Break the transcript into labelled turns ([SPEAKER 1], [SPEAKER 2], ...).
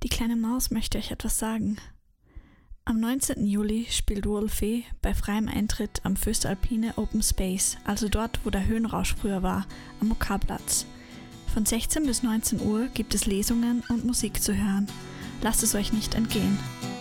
[SPEAKER 1] Die kleine Maus möchte euch etwas sagen. Am 19. Juli spielt Wolfie bei freiem Eintritt am Föstalpine Open Space, also dort, wo der Höhenrausch früher war, am Okarplatz. Von 16 bis 19 Uhr gibt es Lesungen und Musik zu hören. Lasst es euch nicht entgehen.